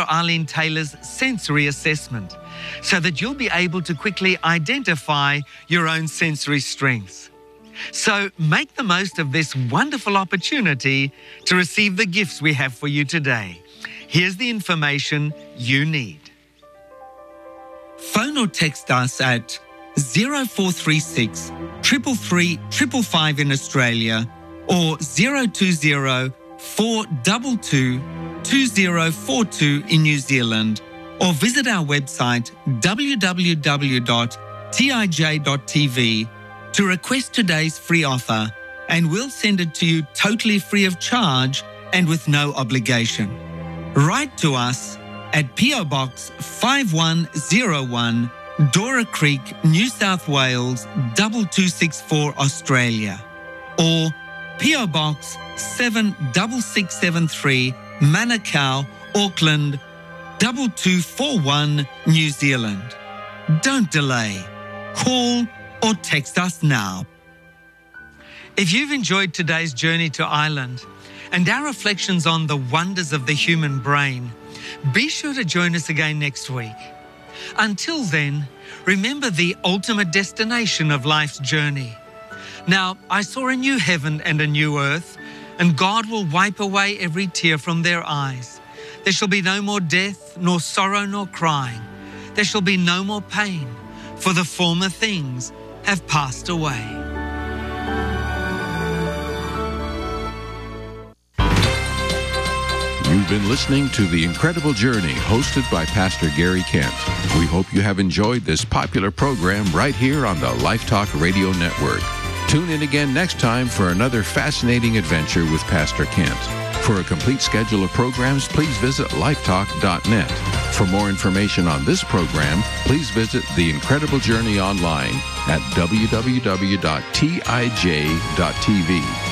Arlene Taylor's sensory assessment so that you'll be able to quickly identify your own sensory strengths. So make the most of this wonderful opportunity to receive the gifts we have for you today. Here's the information you need. Phone or text us at 0436 333 555 in Australia or 020 422 2042 in New Zealand, or visit our website www.tij.tv to request today's free offer, and we'll send it to you totally free of charge and with no obligation. Write to us at PO Box 5101, Dora Creek, New South Wales 2264 Australia, or PO Box 76673, Manukau, Auckland 2241, New Zealand. Don't delay. Call or text us now. If you've enjoyed today's journey to Ireland and our reflections on the wonders of the human brain, be sure to join us again next week. Until then, remember the ultimate destination of life's journey. Now, I saw a new heaven and a new earth, and God will wipe away every tear from their eyes. There shall be no more death, nor sorrow, nor crying. There shall be no more pain, for the former things have passed away. You've been listening to The Incredible Journey, hosted by Pastor Gary Kent. We hope you have enjoyed this popular program right here on the Life Talk Radio Network. Tune in again next time for another fascinating adventure with Pastor Kent. For a complete schedule of programs, please visit lifetalk.net. For more information on this program, please visit The Incredible Journey online at www.tij.tv.